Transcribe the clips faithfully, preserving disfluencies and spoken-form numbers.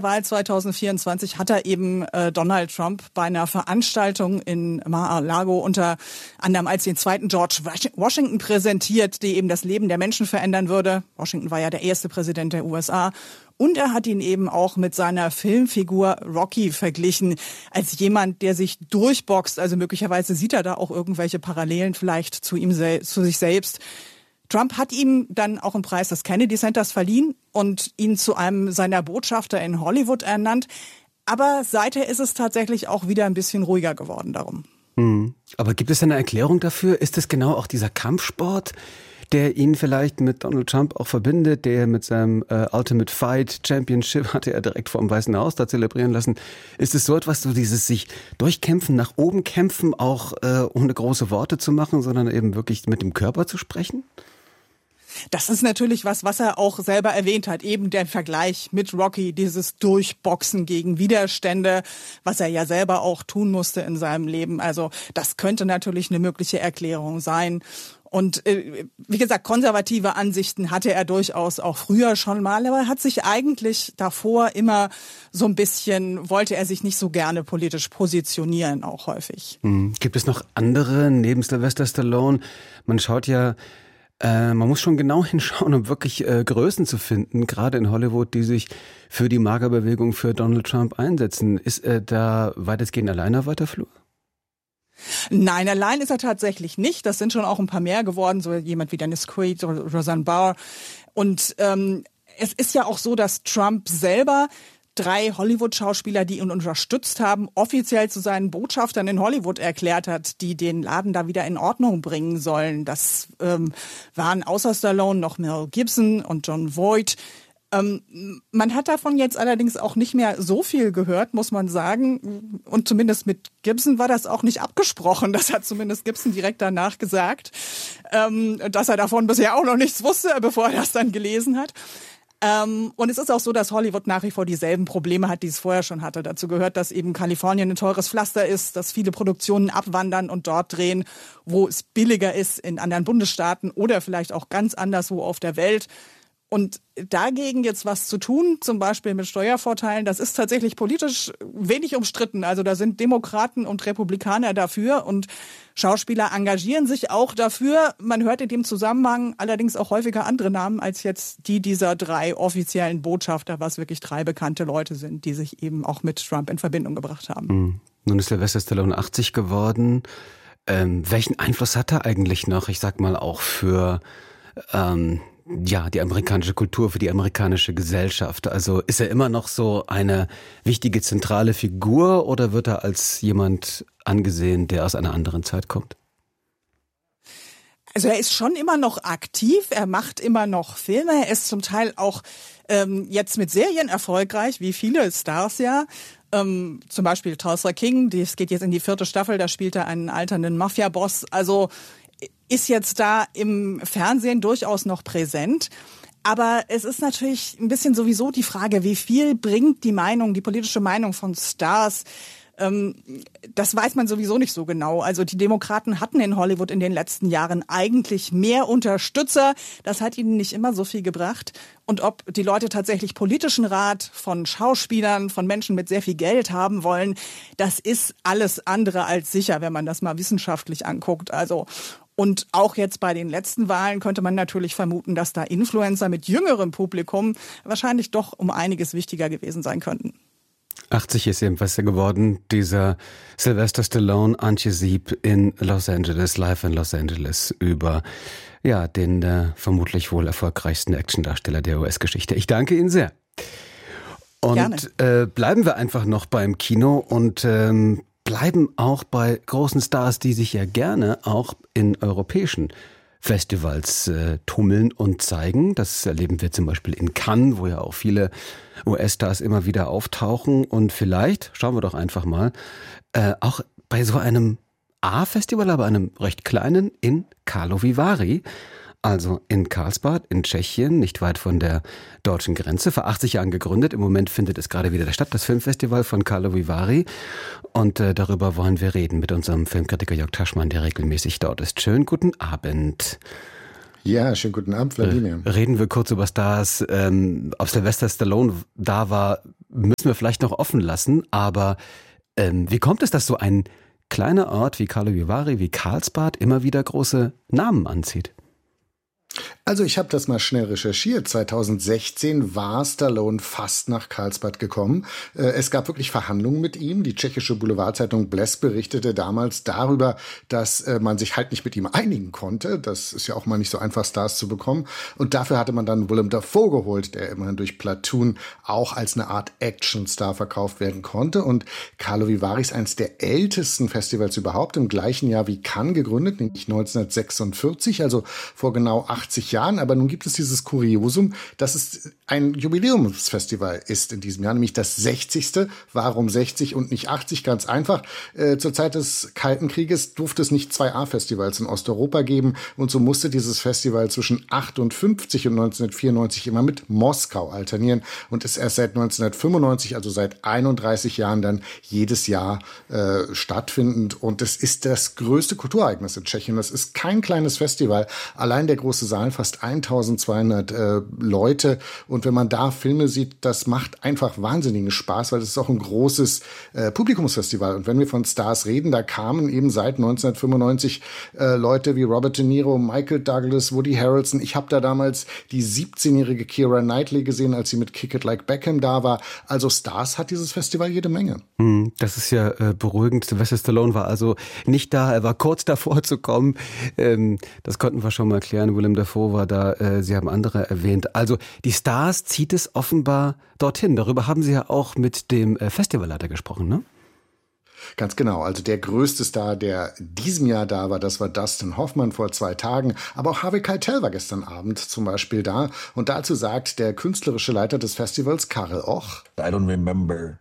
Wahl zwanzig vierundzwanzig hat er eben äh, Donald Trump bei einer Veranstaltung in Mar-a-Lago unter anderem als den zweiten George Washington präsentiert, der eben das Leben der Menschen verändern würde. Washington war ja der erste Präsident der U S A. Und er hat ihn eben auch mit seiner Filmfigur Rocky verglichen, als jemand, der sich durchboxt. Also möglicherweise sieht er da auch irgendwelche Parallelen vielleicht zu ihm, zu sich selbst. Trump hat ihm dann auch einen Preis des Kennedy Centers verliehen und ihn zu einem seiner Botschafter in Hollywood ernannt. Aber seither ist es tatsächlich auch wieder ein bisschen ruhiger geworden darum. Hm. Aber gibt es eine Erklärung dafür? Ist es genau auch dieser Kampfsport, der ihn vielleicht mit Donald Trump auch verbindet, der mit seinem äh, Ultimate Fight Championship hatte er direkt vor dem Weißen Haus da zelebrieren lassen? Ist es so etwas, so dieses sich durchkämpfen, nach oben kämpfen, auch äh, ohne große Worte zu machen, sondern eben wirklich mit dem Körper zu sprechen? Das ist natürlich was, was er auch selber erwähnt hat, eben der Vergleich mit Rocky, dieses Durchboxen gegen Widerstände, was er ja selber auch tun musste in seinem Leben. Also das könnte natürlich eine mögliche Erklärung sein. Und äh, wie gesagt, konservative Ansichten hatte er durchaus auch früher schon mal, aber er hat sich eigentlich davor immer so ein bisschen, wollte er sich nicht so gerne politisch positionieren, auch häufig. Hm. Gibt es noch andere neben Sylvester Stallone? Man schaut ja, äh, man muss schon genau hinschauen, um wirklich äh, Größen zu finden, gerade in Hollywood, die sich für die Magerbewegung für Donald Trump einsetzen. Ist er da weitestgehend alleine auf weiter Flur? Nein, allein ist er tatsächlich nicht. Das sind schon auch ein paar mehr geworden, so jemand wie Dennis Quaid oder Roseanne Barr. Und ähm, es ist ja auch so, dass Trump selber drei Hollywood-Schauspieler, die ihn unterstützt haben, offiziell zu seinen Botschaftern in Hollywood erklärt hat, die den Laden da wieder in Ordnung bringen sollen. Das ähm, waren außer Stallone noch Mel Gibson und Jon Voight. Ähm, man hat davon jetzt allerdings auch nicht mehr so viel gehört, muss man sagen. Und zumindest mit Gibson war das auch nicht abgesprochen. Das hat zumindest Gibson direkt danach gesagt, ähm, dass er davon bisher auch noch nichts wusste, bevor er das dann gelesen hat. Ähm, und es ist auch so, dass Hollywood nach wie vor dieselben Probleme hat, die es vorher schon hatte. Dazu gehört, dass eben Kalifornien ein teures Pflaster ist, dass viele Produktionen abwandern und dort drehen, wo es billiger ist in anderen Bundesstaaten oder vielleicht auch ganz anderswo auf der Welt. Und dagegen jetzt was zu tun, zum Beispiel mit Steuervorteilen, das ist tatsächlich politisch wenig umstritten. Also da sind Demokraten und Republikaner dafür und Schauspieler engagieren sich auch dafür. Man hört in dem Zusammenhang allerdings auch häufiger andere Namen als jetzt die dieser drei offiziellen Botschafter, was wirklich drei bekannte Leute sind, die sich eben auch mit Trump in Verbindung gebracht haben. Mhm. Nun ist Sylvester Stallone achtzig geworden. Ähm, welchen Einfluss hat er eigentlich noch, ich sag mal auch für ähm, ja, die amerikanische Kultur, für die amerikanische Gesellschaft? Also ist er immer noch so eine wichtige zentrale Figur oder wird er als jemand angesehen, der aus einer anderen Zeit kommt? Also er ist schon immer noch aktiv, er macht immer noch Filme, er ist zum Teil auch ähm, jetzt mit Serien erfolgreich, wie viele Stars ja. Ähm, zum Beispiel Tulsa King, das geht jetzt in die vierte Staffel, da spielt er einen alternden Mafia-Boss. Also ist jetzt da im Fernsehen durchaus noch präsent. Aber es ist natürlich ein bisschen sowieso die Frage, wie viel bringt die Meinung, die politische Meinung von Stars. Ähm, das weiß man sowieso nicht so genau. Also die Demokraten hatten in Hollywood in den letzten Jahren eigentlich mehr Unterstützer. Das hat ihnen nicht immer so viel gebracht. Und ob die Leute tatsächlich politischen Rat von Schauspielern, von Menschen mit sehr viel Geld haben wollen, das ist alles andere als sicher, wenn man das mal wissenschaftlich anguckt. Also und auch jetzt bei den letzten Wahlen könnte man natürlich vermuten, dass da Influencer mit jüngerem Publikum wahrscheinlich doch um einiges wichtiger gewesen sein könnten. achtzig ist ebenfalls geworden, dieser Sylvester Stallone, Antje Sieb in Los Angeles, live in Los Angeles über ja den äh, vermutlich wohl erfolgreichsten Actiondarsteller der U S-Geschichte. Ich danke Ihnen sehr. Und äh, bleiben wir einfach noch beim Kino und ähm, bleiben auch bei großen Stars, die sich ja gerne auch in europäischen Festivals äh, tummeln und zeigen. Das erleben wir zum Beispiel in Cannes, wo ja auch viele U S-Stars immer wieder auftauchen. Und vielleicht, schauen wir doch einfach mal, äh, auch bei so einem A-Festival, aber einem recht kleinen, in Karlovy Vary. Also in Karlsbad in Tschechien, nicht weit von der deutschen Grenze, vor achtzig Jahren gegründet. Im Moment findet es gerade wieder statt, das Filmfestival von Karlovy Vary. Und äh, darüber wollen wir reden mit unserem Filmkritiker Jörg Taschmann, der regelmäßig dort ist. Schönen guten Abend. Ja, schönen guten Abend, Wladimir. Reden wir kurz über Stars. Ähm, ob Sylvester Stallone da war, müssen wir vielleicht noch offen lassen, aber ähm, wie kommt es, dass so ein kleiner Ort wie Karlovy Vary, wie Karlsbad immer wieder große Namen anzieht? Also ich habe das mal schnell recherchiert. zweitausendsechzehn war Stallone fast nach Karlsbad gekommen. Es gab wirklich Verhandlungen mit ihm. Die tschechische Boulevardzeitung Blesk berichtete damals darüber, dass man sich halt nicht mit ihm einigen konnte. Das ist ja auch mal nicht so einfach, Stars zu bekommen. Und dafür hatte man dann Willem Dafoe geholt, der immerhin durch Platoon auch als eine Art Actionstar verkauft werden konnte. Und Karlovy Vary ist eines der ältesten Festivals überhaupt, im gleichen Jahr wie Cannes gegründet, nämlich neunzehnhundertsechsundvierzig, also vor genau achtzig Jahren. Aber nun gibt es dieses Kuriosum, dass es ein Jubiläumsfestival ist in diesem Jahr, nämlich das sechzigste. Warum sechzig und nicht achtzig? Ganz einfach. Äh, zur Zeit des Kalten Krieges durfte es nicht zwei A-Festivals in Osteuropa geben. Und so musste dieses Festival zwischen achtundfünfzig und neunzehnhundertvierundneunzig immer mit Moskau alternieren und ist erst seit neunzehnhundertfünfundneunzig, also seit einunddreißig Jahren, dann jedes Jahr äh, stattfindend. Und es ist das größte Kulturereignis in Tschechien. Das ist kein kleines Festival. Allein der große Saal, fast eintausendzweihundert äh, Leute. Und wenn man da Filme sieht, das macht einfach wahnsinnigen Spaß, weil es ist auch ein großes äh, Publikumsfestival. Und wenn wir von Stars reden, da kamen eben seit neunzehnhundertfünfundneunzig äh, Leute wie Robert De Niro, Michael Douglas, Woody Harrelson. Ich habe da damals die siebzehnjährige Keira Knightley gesehen, als sie mit Kick It Like Beckham da war. Also Stars hat dieses Festival jede Menge. Hm, das ist ja äh, beruhigend. Sylvester Stallone war also nicht da, er war kurz davor zu kommen. Ähm, das konnten wir schon mal klären. Willem Dafoe war da, äh, Sie haben andere erwähnt. Also die Stars zieht es offenbar dorthin. Darüber haben Sie ja auch mit dem äh, Festivalleiter gesprochen, ne? Ganz genau. Also der größte Star, der in diesem Jahr da war, das war Dustin Hoffman vor zwei Tagen. Aber auch Harvey Keitel war gestern Abend zum Beispiel da. Und dazu sagt der künstlerische Leiter des Festivals, Karel Och: I don't remember.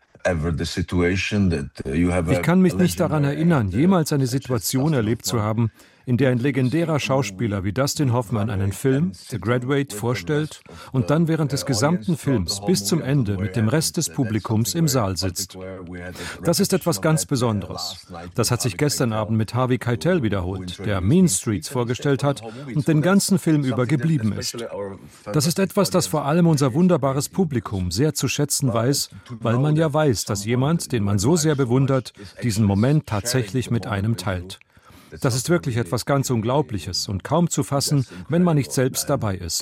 Ich kann mich nicht daran erinnern, jemals eine Situation erlebt zu haben, in der ein legendärer Schauspieler wie Dustin Hoffman einen Film, The Graduate, vorstellt und dann während des gesamten Films bis zum Ende mit dem Rest des Publikums im Saal sitzt. Das ist etwas ganz Besonderes. Das hat sich gestern Abend mit Harvey Keitel wiederholt, der Mean Streets vorgestellt hat und den ganzen Film über geblieben ist. Das ist etwas, das vor allem unser wunderbares Publikum sehr zu schätzen weiß, weil man ja weiß, dass jemand, den man so sehr bewundert, diesen Moment tatsächlich mit einem teilt. Das ist wirklich etwas ganz Unglaubliches und kaum zu fassen, wenn man nicht selbst dabei ist.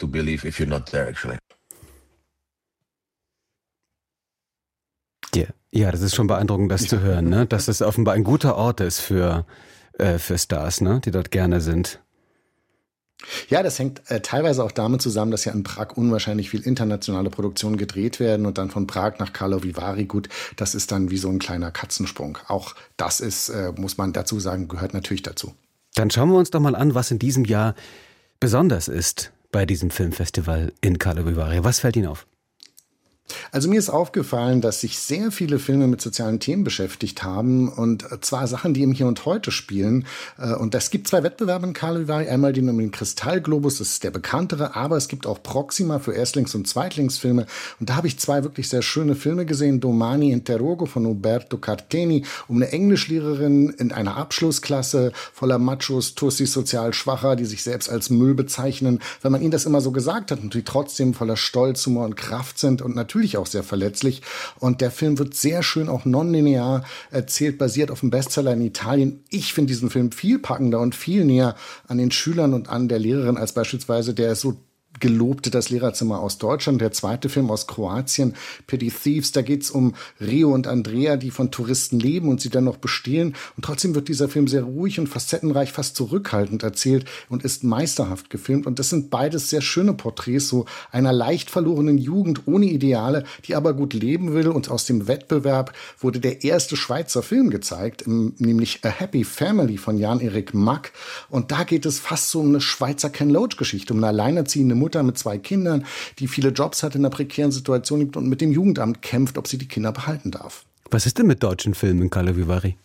Ja, ja, das ist schon beeindruckend, das zu hören, ne? Dass das offenbar ein guter Ort ist für, äh, für Stars, ne? Die dort gerne sind. Ja, das hängt äh, teilweise auch damit zusammen, dass ja in Prag unwahrscheinlich viel internationale Produktionen gedreht werden und dann von Prag nach Karlovy Vary, gut, das ist dann wie so ein kleiner Katzensprung. Auch das ist, äh, muss man dazu sagen, gehört natürlich dazu. Dann schauen wir uns doch mal an, was in diesem Jahr besonders ist bei diesem Filmfestival in Karlovy Vary. Was fällt Ihnen auf? Also mir ist aufgefallen, dass sich sehr viele Filme mit sozialen Themen beschäftigt haben und zwar Sachen, die im Hier und Heute spielen. Und es gibt zwei Wettbewerbe in Karlovy Vary. Einmal den um den Kristallglobus, das ist der bekanntere, aber es gibt auch Proxima für Erstlings- und Zweitlingsfilme. Und da habe ich zwei wirklich sehr schöne Filme gesehen. Domani Interrogo von Umberto Carteni, um eine Englischlehrerin in einer Abschlussklasse voller Machos, Tussis, sozial Schwacher, die sich selbst als Müll bezeichnen, weil man ihnen das immer so gesagt hat und die trotzdem voller Stolz, Humor und Kraft sind und natürlich Natürlich auch sehr verletzlich. Und der Film wird sehr schön auch nonlinear erzählt, basiert auf einem Bestseller in Italien. Ich finde diesen Film viel packender und viel näher an den Schülern und an der Lehrerin als beispielsweise der so gelobte Das Lehrerzimmer aus Deutschland. Der zweite Film aus Kroatien, Petty Thieves, da geht's um Rio und Andrea, die von Touristen leben und sie dann noch bestehlen. Und trotzdem wird dieser Film sehr ruhig und facettenreich, fast zurückhaltend erzählt und ist meisterhaft gefilmt. Und das sind beides sehr schöne Porträts so einer leicht verlorenen Jugend ohne Ideale, die aber gut leben will. Und aus dem Wettbewerb wurde der erste Schweizer Film gezeigt, nämlich A Happy Family von Jan-Erik Mack. Und da geht es fast so um eine Schweizer Ken Loach-Geschichte, um eine alleinerziehende Mutter mit zwei Kindern, die viele Jobs hat, in einer prekären Situation liegt und mit dem Jugendamt kämpft, ob sie die Kinder behalten darf. Was ist denn mit deutschen Filmen in Karlovy Vary?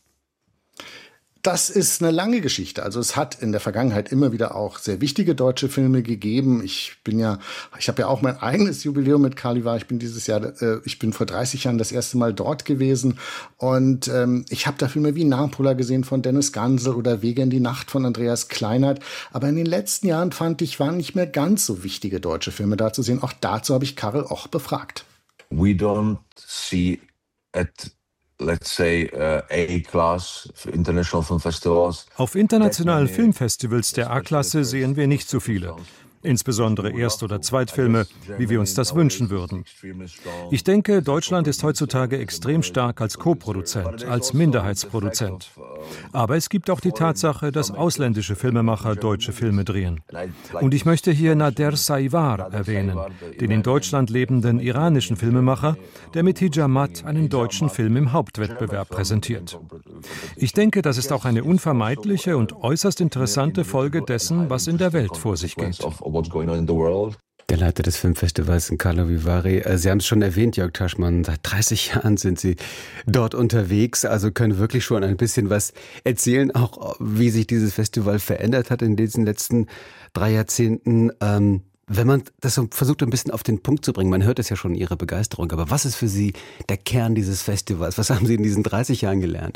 Das ist eine lange Geschichte. Also es hat in der Vergangenheit immer wieder auch sehr wichtige deutsche Filme gegeben. Ich bin ja, ich habe ja auch mein eigenes Jubiläum mit Karlovy Vary. Ich bin dieses Jahr, äh, ich bin vor dreißig Jahren das erste Mal dort gewesen und ähm, ich habe da Filme wie Napola gesehen von Dennis Gansel oder Wege in die Nacht von Andreas Kleinert. Aber in den letzten Jahren fand ich, waren nicht mehr ganz so wichtige deutsche Filme da zu sehen. Auch dazu habe ich Karel Och befragt. we don't see at let's say uh, A-Class international film festivals. Auf internationalen Filmfestivals der A-Klasse sehen wir nicht so viele. Insbesondere Erst- oder Zweitfilme, wie wir uns das wünschen würden. Ich denke, Deutschland ist heutzutage extrem stark als Co-Produzent, als Minderheitsproduzent. Aber es gibt auch die Tatsache, dass ausländische Filmemacher deutsche Filme drehen. Und ich möchte hier Nader Saïvar erwähnen, den in Deutschland lebenden iranischen Filmemacher, der mit Hijamat einen deutschen Film im Hauptwettbewerb präsentiert. Ich denke, das ist auch eine unvermeidliche und äußerst interessante Folge dessen, was in der Welt vor sich geht. What's going on in the world. Der Leiter des Filmfestivals in Karlovy Vary. Sie haben es schon erwähnt, Jörg Taschmann, seit dreißig Jahren sind Sie dort unterwegs, also können wirklich schon ein bisschen was erzählen, auch wie sich dieses Festival verändert hat in diesen letzten drei Jahrzehnten. Ähm, wenn man das so versucht, ein bisschen auf den Punkt zu bringen, man hört es ja schon, Ihre Begeisterung, aber was ist für Sie der Kern dieses Festivals? Was haben Sie in diesen dreißig Jahren gelernt?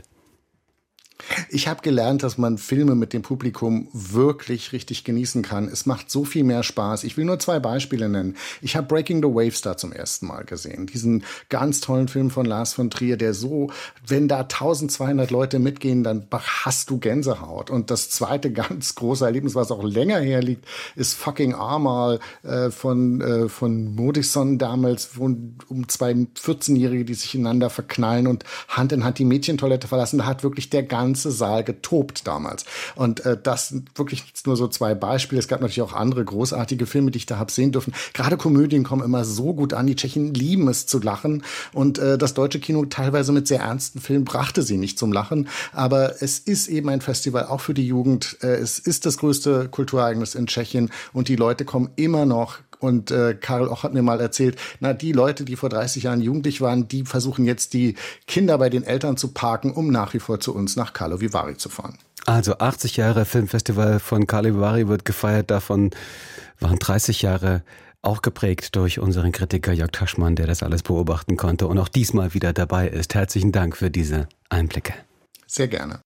Ich habe gelernt, dass man Filme mit dem Publikum wirklich richtig genießen kann. Es macht so viel mehr Spaß. Ich will nur zwei Beispiele nennen. Ich habe Breaking the Waves da zum ersten Mal gesehen. Diesen ganz tollen Film von Lars von Trier, der so, wenn da zwölfhundert Leute mitgehen, dann hast du Gänsehaut. Und das zweite ganz große Erlebnis, was auch länger herliegt, ist Fucking Amal äh, von, äh, von Modisson damals, wo, um zwei vierzehnjährige, die sich ineinander verknallen und Hand in Hand die Mädchentoilette verlassen. Da hat wirklich der ganze ganze Saal getobt damals. Und äh, das sind wirklich nur so zwei Beispiele. Es gab natürlich auch andere großartige Filme, die ich da habe sehen dürfen. Gerade Komödien kommen immer so gut an. Die Tschechen lieben es zu lachen. Und äh, das deutsche Kino teilweise mit sehr ernsten Filmen brachte sie nicht zum Lachen. Aber es ist eben ein Festival auch für die Jugend. Äh, es ist das größte Kulturereignis in Tschechien. Und die Leute kommen immer noch. Und äh, Karel Auch hat mir mal erzählt, na, die Leute, die vor dreißig Jahren jugendlich waren, die versuchen jetzt, die Kinder bei den Eltern zu parken, um nach wie vor zu uns nach Karlovy Vary zu fahren. Also achtzig Jahre Filmfestival von Karlovy Vary wird gefeiert. Davon waren dreißig Jahre auch geprägt durch unseren Kritiker Jörg Taschmann, der das alles beobachten konnte und auch diesmal wieder dabei ist. Herzlichen Dank für diese Einblicke. Sehr gerne.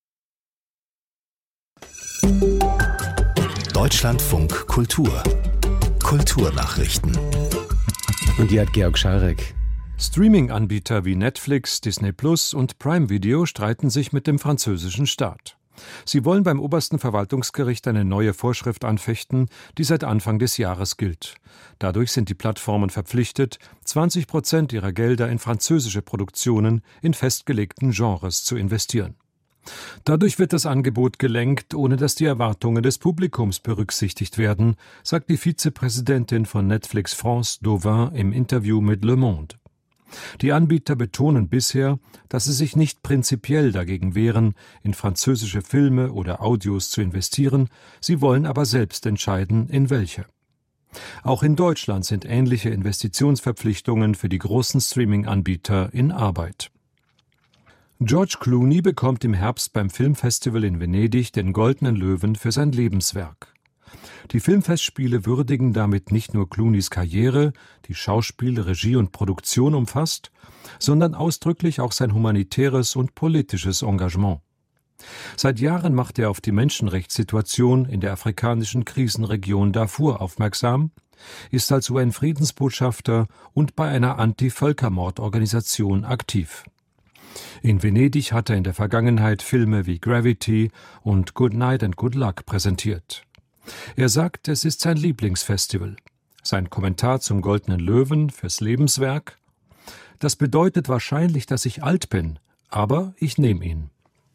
Deutschlandfunk Kultur Kulturnachrichten. Und die hat Georg Scharek. Streaming-Anbieter wie Netflix, Disney Plus und Prime Video streiten sich mit dem französischen Staat. Sie wollen beim obersten Verwaltungsgericht eine neue Vorschrift anfechten, die seit Anfang des Jahres gilt. Dadurch sind die Plattformen verpflichtet, zwanzig Prozent ihrer Gelder in französische Produktionen in festgelegten Genres zu investieren. Dadurch wird das Angebot gelenkt, ohne dass die Erwartungen des Publikums berücksichtigt werden, sagt die Vizepräsidentin von Netflix France, Dauvin, im Interview mit Le Monde. Die Anbieter betonen bisher, dass sie sich nicht prinzipiell dagegen wehren, in französische Filme oder Audios zu investieren, sie wollen aber selbst entscheiden, in welche. Auch in Deutschland sind ähnliche Investitionsverpflichtungen für die großen Streaming-Anbieter in Arbeit. George Clooney bekommt im Herbst beim Filmfestival in Venedig den Goldenen Löwen für sein Lebenswerk. Die Filmfestspiele würdigen damit nicht nur Clooneys Karriere, die Schauspiel, Regie und Produktion umfasst, sondern ausdrücklich auch sein humanitäres und politisches Engagement. Seit Jahren macht er auf die Menschenrechtssituation in der afrikanischen Krisenregion Darfur aufmerksam, ist als U N-Friedensbotschafter und bei einer Anti-Völkermord-Organisation aktiv. In Venedig hat er in der Vergangenheit Filme wie Gravity und Good Night and Good Luck präsentiert. Er sagt, es ist sein Lieblingsfestival. Sein Kommentar zum Goldenen Löwen fürs Lebenswerk: Das bedeutet wahrscheinlich, dass ich alt bin, aber ich nehme ihn.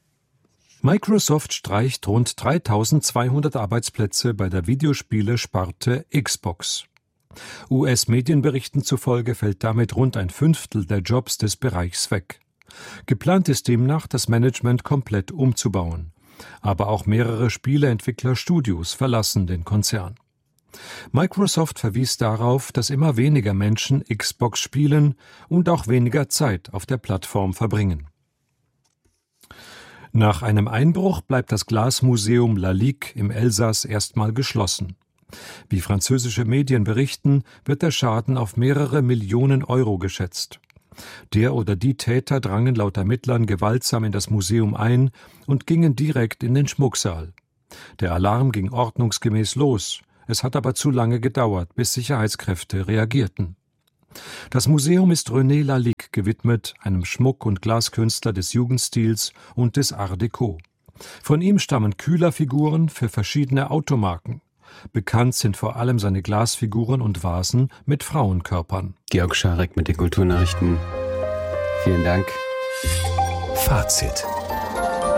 Microsoft streicht rund dreitausendzweihundert Arbeitsplätze bei der Videospiele-Sparte Xbox. U S-Medienberichten zufolge fällt damit rund ein Fünftel der Jobs des Bereichs weg. Geplant ist demnach, das Management komplett umzubauen. Aber auch mehrere Spieleentwicklerstudios verlassen den Konzern. Microsoft verwies darauf, dass immer weniger Menschen Xbox spielen und auch weniger Zeit auf der Plattform verbringen. Nach einem Einbruch bleibt das Glasmuseum La Ligue im Elsass erstmal geschlossen. Wie französische Medien berichten, wird der Schaden auf mehrere Millionen Euro geschätzt. Der oder die Täter drangen laut Ermittlern gewaltsam in das Museum ein und gingen direkt in den Schmucksaal. Der Alarm ging ordnungsgemäß los. Es hat aber zu lange gedauert, bis Sicherheitskräfte reagierten. Das Museum ist René Lalique gewidmet, einem Schmuck- und Glaskünstler des Jugendstils und des Art Deco. Von ihm stammen Kühlerfiguren für verschiedene Automarken. Bekannt sind vor allem seine Glasfiguren und Vasen mit Frauenkörpern. Georg Scharek mit den Kulturnachrichten. Vielen Dank. Fazit.